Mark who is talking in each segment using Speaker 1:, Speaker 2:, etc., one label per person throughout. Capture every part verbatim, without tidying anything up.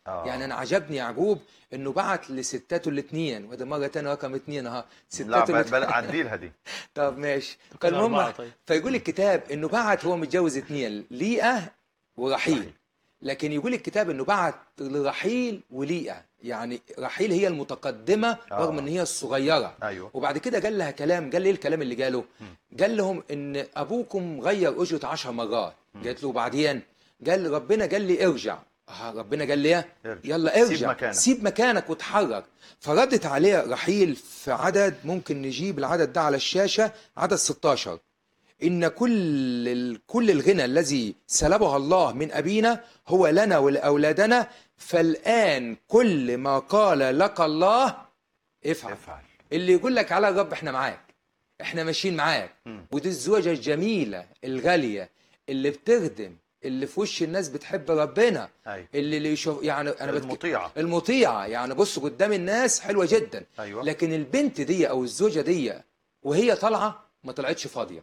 Speaker 1: آه.
Speaker 2: يعني انا عجبني يعقوب انه بعت لستاته الاثنين، وده مره ثانيه رقم اثنين اها
Speaker 1: لا
Speaker 2: ستاته
Speaker 1: بل,
Speaker 2: الاثنين.
Speaker 1: بل عديلها دي.
Speaker 2: طب ماشي.
Speaker 3: كده
Speaker 2: فالمهم
Speaker 3: أربعة. طيب
Speaker 2: فيقول الكتاب انه بعت هو متجوز اثنين، ليئه ورحيل.
Speaker 1: رحيل.
Speaker 2: لكن يقول الكتاب انه بعت لرحيل وليئه، يعني رحيل هي المتقدمه رغم
Speaker 1: آه.
Speaker 2: ان هي الصغيره.
Speaker 1: ايوه.
Speaker 2: وبعد كده قال لها كلام، قال لي ايه الكلام اللي قاله؟ قال لهم ان ابوكم غير اجرة عشر مرات. قالت له وبعدين؟ قال ربنا قال لي ارجع. اه ربنا قال لي ايه؟
Speaker 1: ارجع.
Speaker 2: يلا ارجع،
Speaker 1: سيب مكانك.
Speaker 2: سيب مكانك وتحرك. فردت عليه رحيل في عدد، ممكن نجيب العدد ده على الشاشه، عدد ستاشر. إن كل ال- كل الغنى الذي سلبه الله من أبينا هو لنا ولأولادنا، فالآن كل ما قال لك الله افعل.
Speaker 1: افعل.
Speaker 2: اللي يقول لك على الرب احنا معاك، احنا ماشيين معاك.
Speaker 1: مم.
Speaker 2: ودي الزوجة الجميلة الغالية اللي بتخدم، اللي في وش الناس بتحب ربنا،
Speaker 1: ايوه.
Speaker 2: اللي اللي يشوف يعني انا بتك...
Speaker 1: المطيعة.
Speaker 2: المطيعة يعني بص قدام الناس حلوة جدا.
Speaker 1: ايوه.
Speaker 2: لكن البنت دي او الزوجة دي وهي طالعة ما طلعتش فاضية،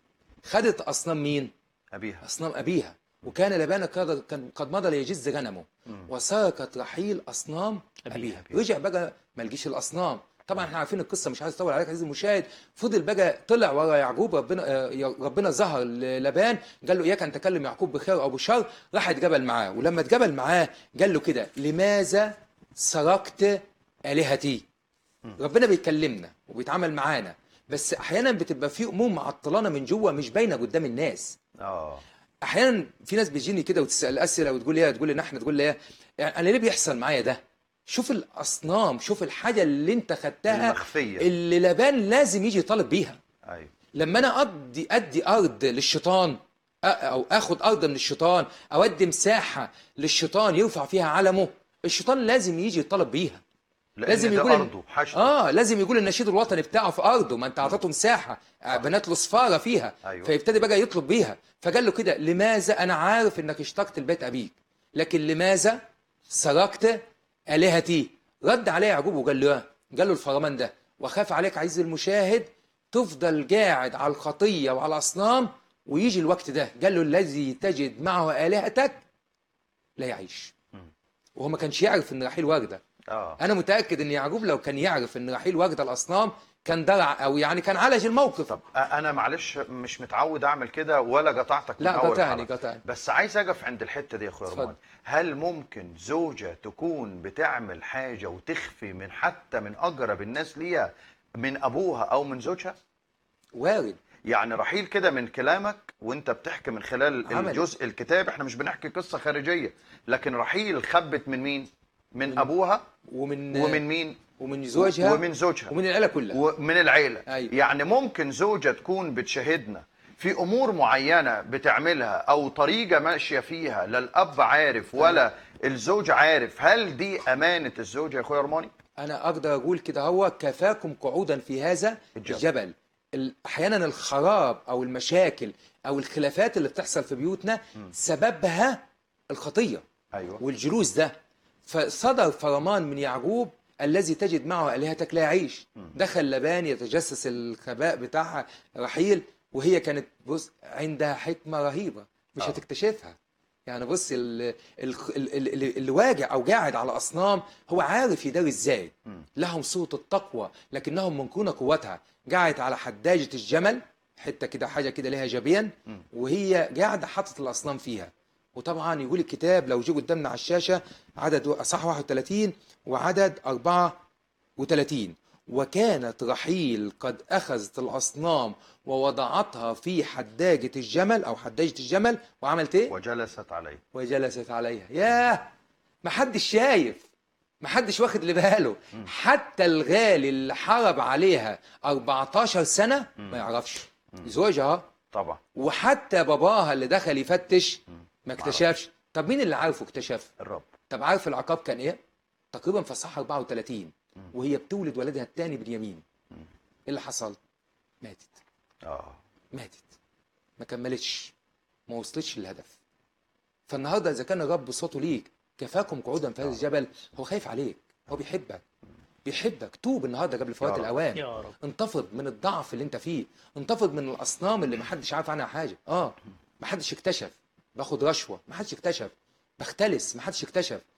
Speaker 2: خدت أصنام مين؟
Speaker 1: ابيها.
Speaker 2: أصنام أبيها. وكان لبان قد كان قد مضى ليجز غنمه،
Speaker 1: مم.
Speaker 2: وسرقت رحيل أصنام
Speaker 3: أبيها.
Speaker 2: أبيها.
Speaker 1: أبيها.
Speaker 2: رجع بقى ما لقيش الأصنام. طبعا احنا عارفين القصة، مش عايز أطول عليك عزيزي المشاهد. فضل بقى طلع ورا يعقوب، ربنا آه، ربنا ظهر للبان قال له إياك أن تكلم يعقوب بخير أو بشر. راح اتجبل معاه، ولما اتجبل معاه قال له كده لماذا سرقت آلهتي؟ ربنا بيكلمنا وبيتعامل معانا، بس احيانا بتبقى في امور معطلانه من جوه مش باينه قدام الناس.
Speaker 1: اه.
Speaker 2: احيانا في ناس بتجيني كده وتسال اسئله وتقول لي تقول لي نحن تقول لي يعني انا ليه بيحصل معايا ده؟ شوف الاصنام، شوف الحاجه اللي انت خدتها
Speaker 1: المخفية.
Speaker 2: اللي لبان لازم يجي يطالب بيها.
Speaker 1: ايوه.
Speaker 2: لما انا ادي ادي ارض للشيطان، أ- او اخد ارض من الشيطان، او ادي مساحه للشيطان يرفع فيها علمه، الشيطان لازم يجي يطالب بيها.
Speaker 1: لأن
Speaker 2: لازم
Speaker 1: ده
Speaker 2: يقول إن-
Speaker 1: ارضه حشته.
Speaker 2: اه لازم يقول النشيد الوطني بتاعه في ارضه، ما انت اعطيته مساحه، آه، بنات له صفاره فيها.
Speaker 1: أيوة.
Speaker 2: فيبتدي بقى يطلب بيها. فقال له كده لماذا، انا عارف انك اشتقت لبيت ابيك، لكن لماذا سرقت الهتي؟ رد عليه يعقوب وقال له إيه؟ قال له الفرمان ده، وخاف عليك عزيزي المشاهد تفضل قاعد على الخطيه وعلى الاصنام، ويجي الوقت ده قال له الذي تجد معه الهتك لا يعيش. وهو ما كانش يعرف ان رحيل واردة.
Speaker 1: اه.
Speaker 2: انا متاكد ان يعقوب لو كان يعرف ان رحيل واخده الاصنام كان درع، او يعني كان عالج الموقف.
Speaker 1: طب أ- انا معلش مش متعود اعمل كده ولا قطعتك من
Speaker 2: لا
Speaker 1: اول
Speaker 2: قطعني
Speaker 1: حلقة.
Speaker 2: قطعني.
Speaker 1: بس عايز اقف عند الحته دي يا اخويا
Speaker 2: اتفضل.
Speaker 1: رمضان. هل ممكن زوجه تكون بتعمل حاجه وتخفي من حتى من اقرب الناس ليها من ابوها او من زوجها؟
Speaker 2: وارد.
Speaker 1: يعني رحيل كده من كلامك وانت بتحكي من خلال
Speaker 2: عمل.
Speaker 1: الجزء الكتاب، احنا مش بنحكي قصه خارجيه، لكن رحيل خبت من مين؟ من, من ابوها
Speaker 2: ومن
Speaker 1: ومن مين؟
Speaker 2: ومن زوجها
Speaker 1: ومن زوجها
Speaker 2: ومن العيله كلها
Speaker 1: ومن العيله.
Speaker 2: أيوة.
Speaker 1: يعني ممكن زوجه تكون بتشاهدنا في امور معينه بتعملها او طريقه ماشيه فيها لا الاب عارف ولا الزوج عارف، هل دي امانه الزوجه يا اخويا رماني؟
Speaker 2: انا اقدر اقول كده، هو كفاكم قعودا في هذا
Speaker 1: الجبل.
Speaker 2: الجبل. ال- احيانا الخراب او المشاكل او الخلافات اللي بتحصل في بيوتنا سببها الخطيه
Speaker 1: ايوه.
Speaker 2: والجلوس ده. فصدر فرمان من يعقوب الذي تجد معه آلهتك لا يعيش. دخل لبان يتجسس الخباء بتاعها رحيل، وهي كانت بص عندها حكمة رهيبة مش
Speaker 1: آه.
Speaker 2: هتكتشفها. يعني بص ال- ال- ال- ال- اللي واجع او قاعد على اصنام هو عارف يدار ازاي. لهم صوت التقوى لكنهم منكرون قوتها. قاعد على حداجة الجمل، حته كده حاجه كده ليها جبين، وهي قاعده حاطط الاصنام فيها. وطبعا يقول الكتاب لو جه قدامنا على الشاشه عدد اصحاح واحد وثلاثين وعدد أربعة وثلاثين، وكانت رحيل قد اخذت الاصنام ووضعتها في حداجه الجمل او حداجه الجمل، وعملت ايه؟
Speaker 1: وجلست عليه.
Speaker 2: وجلست عليها. ياه، ما حدش شايف، ما حدش واخد باله. حتى الغالي اللي حارب عليها أربعتاشر سنه ما يعرفش زوجها.
Speaker 1: طبعا.
Speaker 2: وحتى باباها اللي دخل يفتش ما اكتشفش. طب مين اللي عارفه اكتشف؟
Speaker 1: الرب.
Speaker 2: طب عارف العقاب كان ايه؟ تقريبا في الصحة أربعة وثلاثين وهي بتولد ولدها الثاني باليمين. ايه اللي حصل؟ ماتت.
Speaker 1: اه.
Speaker 2: ماتت، ما كملتش، ما وصلتش للهدف. فالنهارده اذا كان الرب صوته ليك كفاكم قعودا في هذا الجبل، هو خايف عليك، هو بيحبك، بيحبك. توب النهارده قبل فوات
Speaker 1: يا رب.
Speaker 2: الاوان.
Speaker 3: يا رب.
Speaker 2: انتفض من الضعف اللي انت فيه، انتفض من الاصنام اللي ما حدش عارف عنها حاجه. اه ما حدش اكتشف. باخد رشوه ما حدش اكتشف. بختلس ما حدش اكتشف.